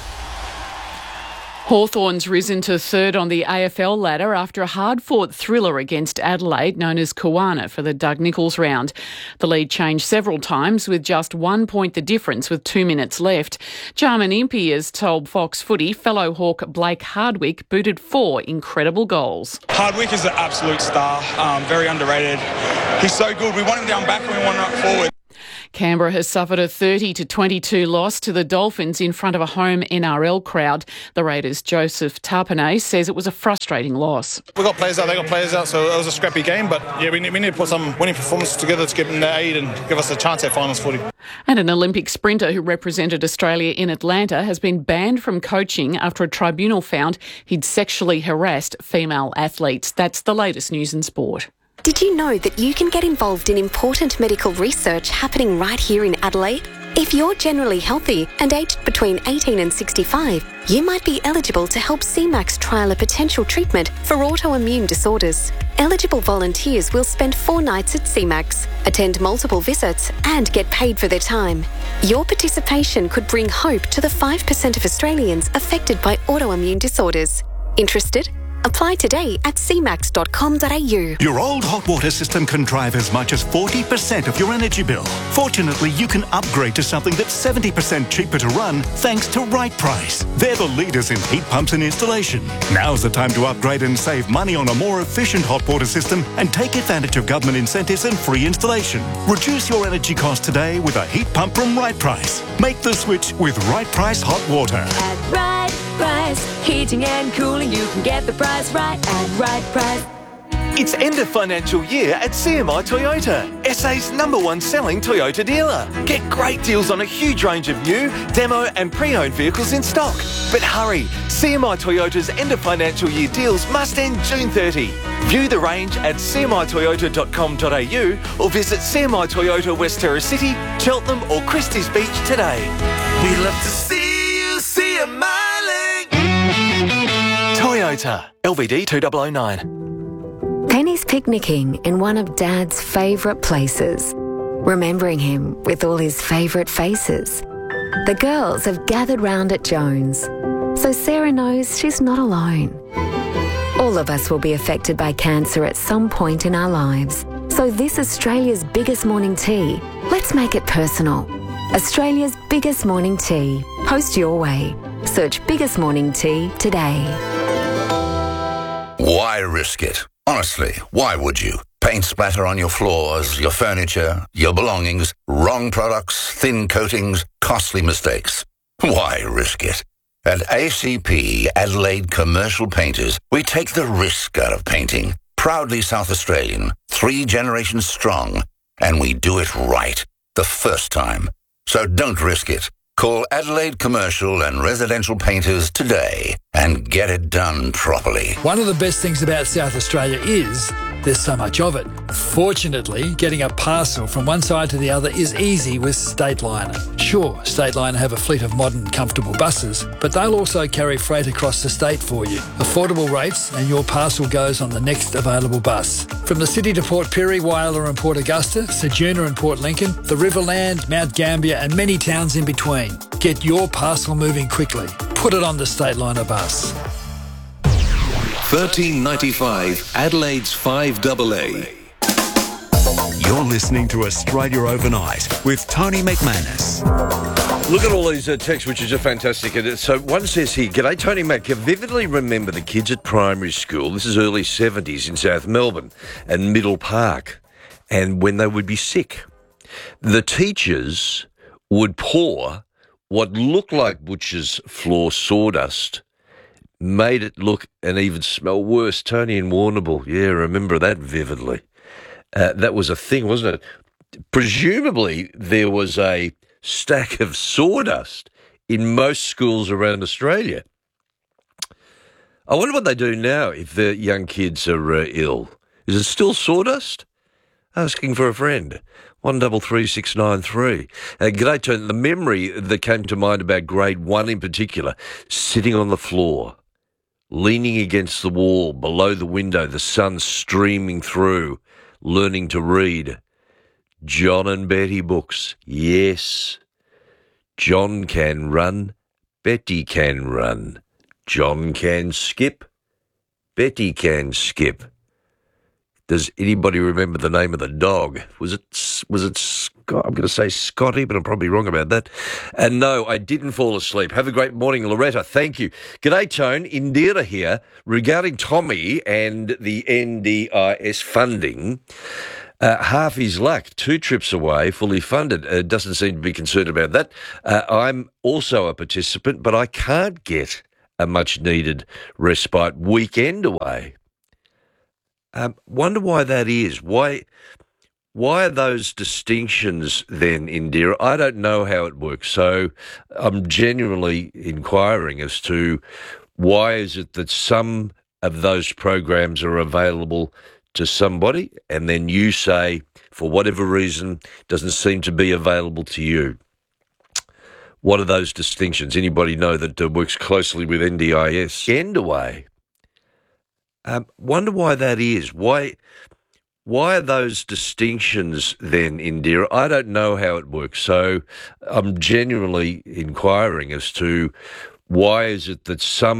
Hawthorn's risen to third on the A F L ladder after a hard-fought thriller against Adelaide known as Kawana for the Doug Nicholls round. The lead changed several times with just one point the difference with two minutes left. Jarman Impey has told Fox Footy fellow Hawk Blake Hardwick booted four incredible goals. Hardwick is an absolute star, um, very underrated. He's so good. We want him down back and we want him up forward. Canberra has suffered a thirty to twenty-two loss to the Dolphins in front of a home N R L crowd. The Raiders' Joseph Tarpanay says it was a frustrating loss. We got players out, they got players out, so it was a scrappy game. But yeah, we need, we need to put some winning performances together to give them the aid and give us a chance at finals footy. And an Olympic sprinter who represented Australia in Atlanta has been banned from coaching after a tribunal found he'd sexually harassed female athletes. That's the latest news in sport. Did you know that you can get involved in important medical research happening right here in Adelaide? If you're generally healthy and aged between eighteen and sixty-five, you might be eligible to help C MAX trial a potential treatment for autoimmune disorders. Eligible volunteers will spend four nights at C MAX, attend multiple visits and get paid for their time. Your participation could bring hope to the five percent of Australians affected by autoimmune disorders. Interested? Apply today at c max dot com dot a u. Your old hot water system can drive as much as forty percent of your energy bill. Fortunately, you can upgrade to something that's seventy percent cheaper to run thanks to Right Price. They're the leaders in heat pumps and installation. Now's the time to upgrade and save money on a more efficient hot water system and take advantage of government incentives and free installation. Reduce your energy cost today with a heat pump from Right Price. Make the switch with Right Price Hot Water. At Right Price, heating and cooling, you can get the price right at Right Price. It's end of financial year at C M I Toyota, S A's number one selling Toyota dealer. Get great deals on a huge range of new, demo and pre-owned vehicles in stock. But hurry, C M I Toyota's end of financial year deals must end June thirtieth. View the range at c m i toyota dot com dot a u or visit C M I Toyota West Terrace City, Cheltenham or Christie's Beach today. We love to see you see a miling. Toyota, L V D two thousand nine. Penny's picnicking in one of Dad's favourite places, remembering him with all his favourite faces. The girls have gathered round at Jones, so Sarah knows she's not alone. All of us will be affected by cancer at some point in our lives. So this Australia's biggest morning tea, let's make it personal. Australia's biggest morning tea. Post your way. Search Biggest Morning Tea today. Why risk it? Honestly, why would you? Paint splatter on your floors, your furniture, your belongings, wrong products, thin coatings, costly mistakes. Why risk it? At A C P, Adelaide Commercial Painters, we take the risk out of painting. Proudly South Australian, three generations strong, and we do it right, the first time. So don't risk it. Call Adelaide Commercial and Residential Painters today and get it done properly. One of the best things about South Australia is there's so much of it. Fortunately, getting a parcel from one side to the other is easy with Stateliner. Sure, Stateliner have a fleet of modern, comfortable buses, but they'll also carry freight across the state for you. Affordable rates and your parcel goes on the next available bus. From the city to Port Pirie, Whyalla and Port Augusta, Sojourner and Port Lincoln, the Riverland, Mount Gambier and many towns in between. Get your parcel moving quickly. Put it on the Stateliner bus. thirteen ninety-five Adelaide's five A A. You're listening to Australia Overnight with Tony McManus. Look at all these uh, texts, which is a fantastic. And so one says here, G'day, Tony Mac. I vividly remember the kids at primary school. This is early seventies in South Melbourne and Middle Park. And when they would be sick, the teachers would pour what looked like butcher's floor sawdust, made it look and even smell worse. Tony in Warrnambool. Yeah, remember that vividly. Uh, that was a thing, wasn't it? Presumably there was a stack of sawdust in most schools around Australia. I wonder what they do now if the young kids are uh, ill. Is it still sawdust? Asking for a friend. One double three six nine three. Uh, g'day, Tony. The memory that came to mind about grade one in particular, sitting on the floor, leaning against the wall, below the window, the sun streaming through, learning to read. John and Betty books. Yes. John can run. Betty can run. John can skip. Betty can skip. Does anybody remember the name of the dog? Was it, was it Scott? I'm going to say Scotty, but I'm probably wrong about that. And no, I didn't fall asleep. Have a great morning, Loretta. Thank you. G'day, Tone. Indira here. Regarding Tommy and the N D I S funding, uh, half his luck, two trips away, fully funded. Uh, doesn't seem to be concerned about that. Uh, I'm also a participant, but I can't get a much-needed respite weekend away. Um, wonder why that is. Why why are those distinctions then, Indira? I don't know how it works, so I'm genuinely inquiring as to why is it that some of those programs are available to somebody and then you say, for whatever reason, doesn't seem to be available to you. What are those distinctions? Anybody know that uh, works closely with N D I S? End away. Um, wonder why that is. Why why are those distinctions then, Indira? I don't know how it works, so I'm genuinely inquiring as to why is it that some